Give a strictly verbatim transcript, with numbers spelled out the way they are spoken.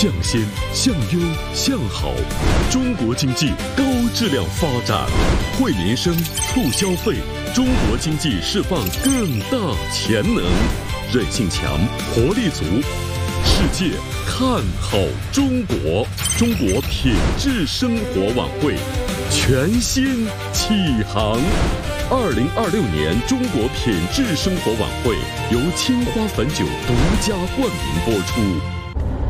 向先、向优、向好，中国经济高质量发展，惠民生、促消费，中国经济释放更大潜能，韧性强，活力足。世界看好中国，中国品质生活晚会全新启航。二零二六年中国品质生活晚会由青花汾酒独家冠名播出。